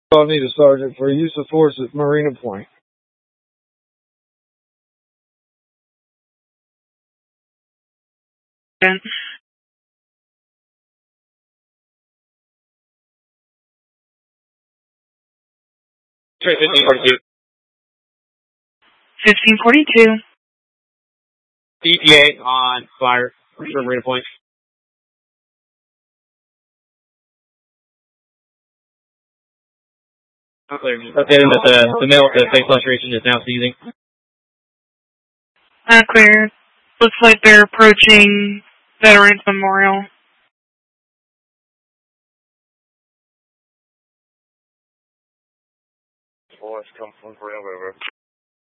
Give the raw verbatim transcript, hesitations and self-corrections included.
I need a sergeant for use of force at Marina Point. And fifteen forty-two. fifteen forty-two. E P A on fire for Marina Point. Clear. Updating that the, the male with the face laceration is now seizing. Uh, clear. Looks like they're approaching Veterans Memorial. Boys come from Green River.